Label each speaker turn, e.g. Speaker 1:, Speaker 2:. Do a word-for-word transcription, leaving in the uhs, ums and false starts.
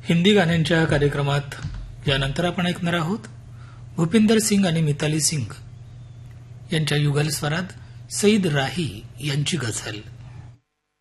Speaker 1: हिंदी गाण्यांच्या कार्यक्रमात यानंतर आपण ऐकणार आहोत भूपिंदर सिंग आणि मिताली सिंग यांच्या युगल स्वरात सईद राही यांची गझल.